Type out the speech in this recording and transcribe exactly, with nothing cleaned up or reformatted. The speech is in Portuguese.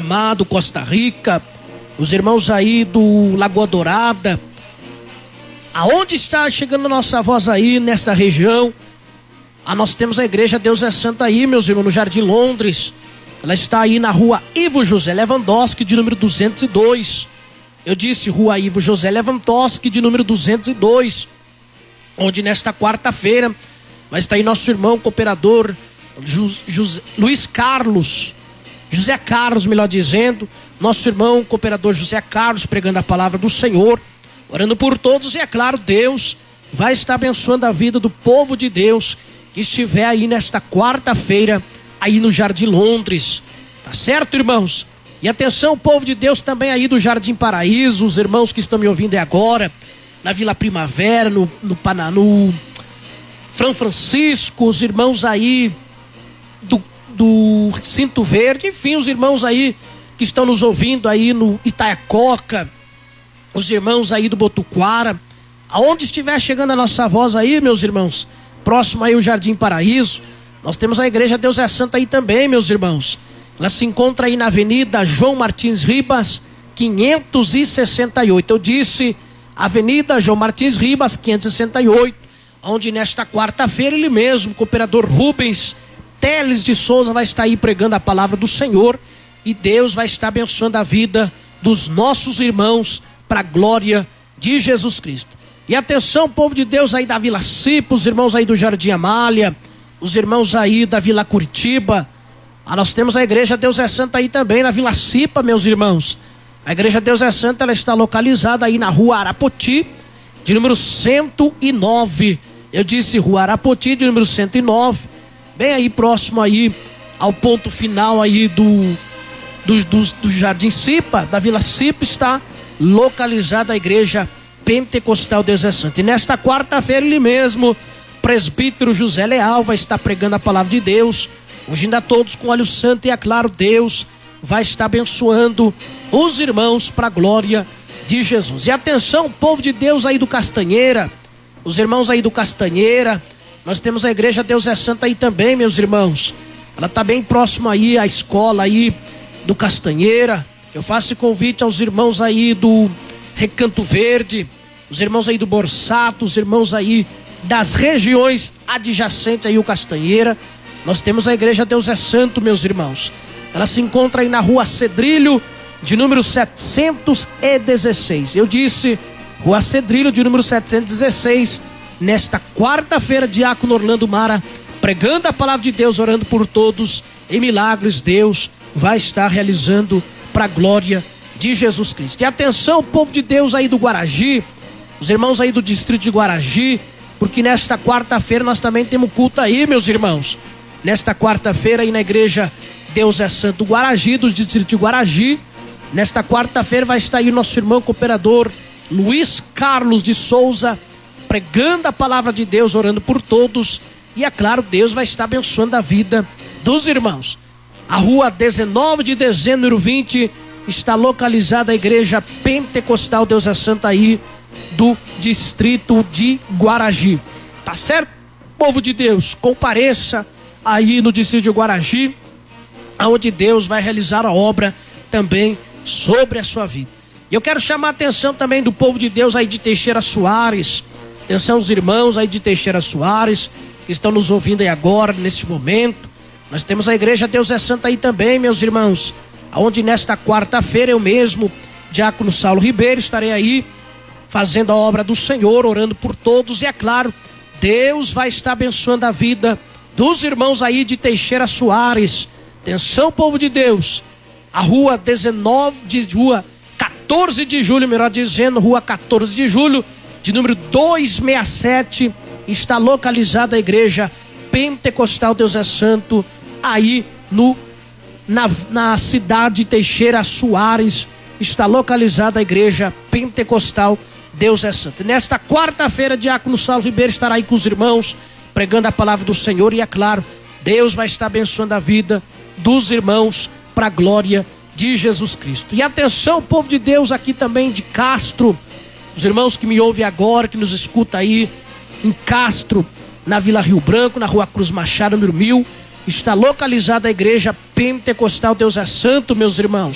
Amado, Costa Rica, os irmãos aí do Lagoa Dourada. Aonde está chegando a nossa voz aí nesta região? Ah, nós temos a igreja Deus é Santo aí, meus irmãos, no Jardim Londres. Ela está aí na rua Ivo José Lewandowski, de número duzentos e dois. Eu disse rua Ivo José Lewandowski, de número duzentos e dois. Onde nesta quarta-feira vai estar aí nosso irmão cooperador Jus, Jus, Luiz Carlos, José Carlos, melhor dizendo, nosso irmão cooperador José Carlos, pregando a palavra do Senhor, orando por todos. E é claro, Deus vai estar abençoando a vida do povo de Deus que estiver aí nesta quarta-feira aí no Jardim Londres, tá certo, irmãos? E atenção, povo de Deus também aí do Jardim Paraíso, os irmãos que estão me ouvindo agora, na Vila Primavera, no, no Paraná, no São Francisco, os irmãos aí do, do Cinto Verde, enfim, os irmãos aí que estão nos ouvindo aí no Itaiacoca, os irmãos aí do Botuquara, aonde estiver chegando a nossa voz aí, meus irmãos, próximo aí o Jardim Paraíso, nós temos a igreja Deus é Santo aí também, meus irmãos. Ela se encontra aí na Avenida João Martins Ribas, quinhentos e sessenta e oito. Eu disse Avenida João Martins Ribas, quinhentos e sessenta e oito, onde nesta quarta-feira ele mesmo, o cooperador Rubens Teles de Souza, vai estar aí pregando a palavra do Senhor, e Deus vai estar abençoando a vida dos nossos irmãos para a glória de Jesus Cristo. E atenção, povo de Deus aí da Vila Cipa, os irmãos aí do Jardim Amália, os irmãos aí da Vila Curitiba. Ah, nós temos a igreja Deus é Santo aí também na Vila Cipa, meus irmãos. A igreja Deus é Santo, ela está localizada aí na rua Arapoti, de número cento e nove. Eu disse rua Arapoti, de número cento e nove, bem aí próximo aí ao ponto final aí do, do, do, do Jardim Cipa, da Vila Cipa, está localizada a igreja Pentecostal Deus é Santo. E nesta quarta-feira ele mesmo, presbítero José Leal, vai estar pregando a palavra de Deus, ungindo a todos com óleo santo, e é claro, Deus vai estar abençoando os irmãos para a glória de Jesus. E atenção, povo de Deus aí do Castanheira, os irmãos aí do Castanheira, nós temos a igreja Deus é Santo aí também, meus irmãos. Ela está bem próximo aí à escola aí do Castanheira. Eu faço convite aos irmãos aí do Recanto Verde, os irmãos aí do Borsato, os irmãos aí das regiões adjacentes aí o Castanheira. Nós temos a igreja Deus é Santo, meus irmãos. Ela se encontra aí na rua Cedrilho, de número setecentos e dezesseis. Eu disse rua Cedrilho, de número setecentos e dezesseis. Nesta quarta-feira, diácono Orlando Mara, pregando a palavra de Deus, orando por todos, em milagres, Deus vai estar realizando para a glória de Jesus Cristo. E atenção, povo de Deus aí do Guaragi, os irmãos aí do distrito de Guaragi, porque nesta quarta-feira nós também temos culto aí, meus irmãos. Nesta quarta-feira aí na igreja Deus é Santo Guaragi, do distrito de Guaragi. Nesta quarta-feira vai estar aí o nosso irmão cooperador Luiz Carlos de Souza, pregando a palavra de Deus, orando por todos. E é claro, Deus vai estar abençoando a vida dos irmãos. A rua dezenove de dezembro, número vinte, está localizada a igreja Pentecostal Deus é Santo aí do distrito de Guaragi. Tá certo? Povo de Deus, compareça aí no distrito de Guaragi, aonde Deus vai realizar a obra também sobre a sua vida. E eu quero chamar a atenção também do povo de Deus aí de Teixeira Soares. Atenção os irmãos aí de Teixeira Soares, que estão nos ouvindo aí agora, neste momento. Nós temos a igreja Deus é Santo aí também, meus irmãos, aonde nesta quarta-feira eu mesmo, diácono Saulo Ribeiro, estarei aí fazendo a obra do Senhor, orando por todos. E é claro, Deus vai estar abençoando a vida dos irmãos aí de Teixeira Soares. Atenção, povo de Deus, a rua dezenove de rua quatorze de julho, melhor dizendo, rua quatorze de julho, de número duzentos e sessenta e sete, está localizada a igreja Pentecostal Deus é Santo, aí no, na, na cidade de Teixeira Soares, está localizada a igreja Pentecostal Deus é Santo. Nesta quarta-feira, diácono Saulo Ribeiro estará aí com os irmãos, pregando a palavra do Senhor, e é claro, Deus vai estar abençoando a vida dos irmãos para a glória de Jesus Cristo. E atenção, povo de Deus aqui também de Castro, os irmãos que me ouvem agora, que nos escutam aí em Castro, na Vila Rio Branco, na rua Cruz Machado, número mil, está localizada a igreja Pentecostal Deus é Santo, meus irmãos.